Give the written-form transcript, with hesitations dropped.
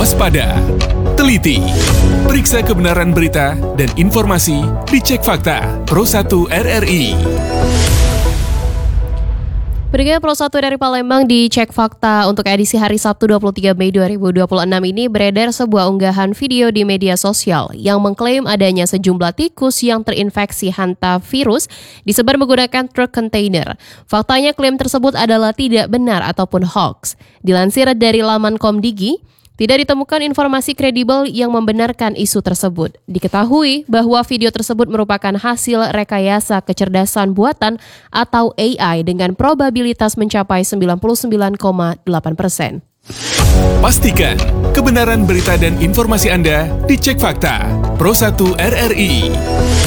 waspada, teliti, periksa kebenaran berita dan informasi di Cek Fakta Pro 1 RRI. Berita Pro 1 dari Palembang di Cek Fakta untuk edisi hari Sabtu 23 Mei 2026 ini beredar sebuah unggahan video di media sosial yang mengklaim adanya sejumlah tikus yang terinfeksi hantavirus disebar menggunakan truk kontainer. Faktanya klaim tersebut adalah tidak benar ataupun hoax. Dilansir dari laman Komdigi, tidak ditemukan informasi kredibel yang membenarkan isu tersebut. Diketahui bahwa video tersebut merupakan hasil rekayasa kecerdasan buatan atau AI dengan probabilitas mencapai 99,8%. Pastikan kebenaran berita dan informasi Anda di Cek Fakta Pro 1 RRI.